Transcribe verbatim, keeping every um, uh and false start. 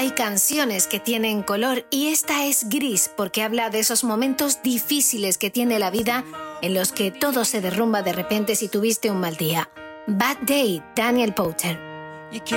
hay canciones que tienen color y esta es gris porque habla de esos momentos difíciles que tiene la vida en los que todo se derrumba de repente si tuviste un mal día. Bad Day, Daniel Powter.